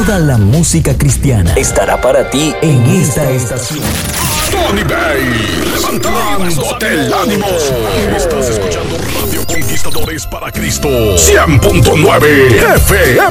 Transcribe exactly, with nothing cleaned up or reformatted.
Toda la música cristiana estará para ti en esta estación. Tony Bay, levantándote el ánimo. Estás escuchando Radio Conquistadores para Cristo. cien punto nueve F M.